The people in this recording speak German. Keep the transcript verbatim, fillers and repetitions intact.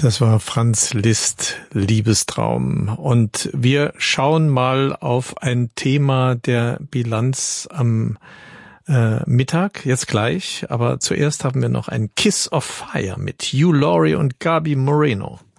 Das war Franz Liszt, Liebestraum. Und wir schauen mal auf ein Thema der Bilanz am äh, Mittag, jetzt gleich. Aber zuerst haben wir noch ein Kiss of Fire mit Hugh Laurie und Gabi Moreno.